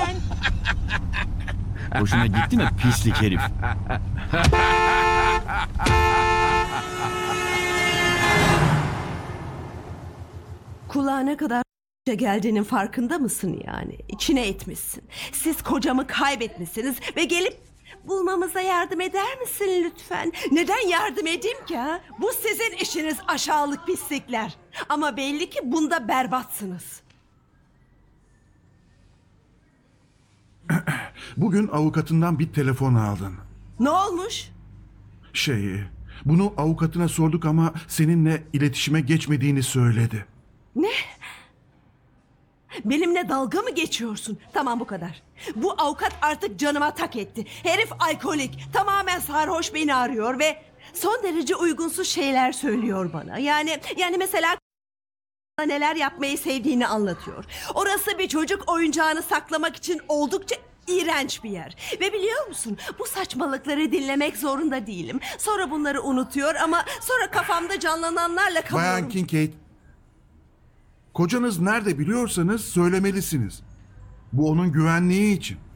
lütfen. Hoşuna gitti mi pislik herif? Kulağa ne kadar geldiğinin farkında mısın yani? İçine etmişsin. Siz kocamı kaybetmişsiniz ve gelip bulmamıza yardım eder misin lütfen? Neden yardım edeyim ki ha? Bu sizin işiniz aşağılık pislikler. Ama belli ki bunda berbatsınız. Bugün avukatından bir telefon aldın. Ne olmuş? Bunu avukatına sorduk ama seninle iletişime geçmediğini söyledi. Ne? Benimle dalga mı geçiyorsun? Tamam, bu kadar. Bu avukat artık canıma tak etti. Herif alkolik, tamamen sarhoş, beni arıyor ve son derece uygunsuz şeyler söylüyor bana. Yani mesela neler yapmayı sevdiğini anlatıyor. Orası bir çocuk oyuncağını saklamak için oldukça iğrenç bir yer. Ve biliyor musun, bu saçmalıkları dinlemek zorunda değilim. Sonra bunları unutuyor ama sonra kafamda canlananlarla kalıyorum. Bayan Kincaid, kocanız nerede biliyorsanız söylemelisiniz. Bu onun güvenliği için.